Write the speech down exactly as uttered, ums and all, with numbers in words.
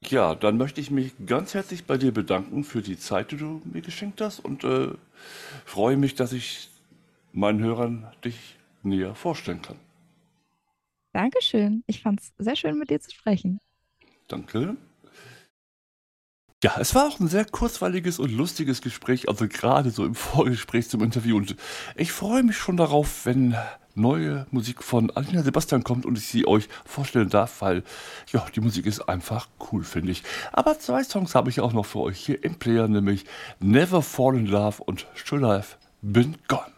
Ja, dann möchte ich mich ganz herzlich bei dir bedanken für die Zeit, die du mir geschenkt hast und äh, freue mich, dass ich meinen Hörern dich näher vorstellen kann. Dankeschön. Ich fand es sehr schön, mit dir zu sprechen. Danke. Ja, es war auch ein sehr kurzweiliges und lustiges Gespräch, also gerade so im Vorgespräch zum Interview. Und ich freue mich schon darauf, wenn neue Musik von Alina Sebastian kommt und ich sie euch vorstellen darf, weil ja, die Musik ist einfach cool, finde ich. Aber zwei Songs habe ich auch noch für euch hier im Player, nämlich Never Fall in Love und Should Have Been Gone.